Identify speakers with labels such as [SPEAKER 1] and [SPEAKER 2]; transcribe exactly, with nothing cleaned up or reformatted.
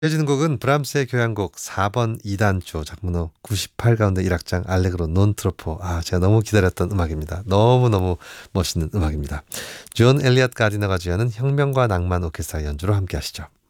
[SPEAKER 1] 이어지는 곡은 브람스의 교향곡 사 번 이 단조 작문호 구십팔 가운데 일 악장 알레그로 논 트로포. 아, 제가 너무 기다렸던 음악입니다. 너무너무 멋있는 음악입니다. 존 엘리엇 가디너가 주연은 혁명과 낭만 오케스트라 연주로 함께 하시죠.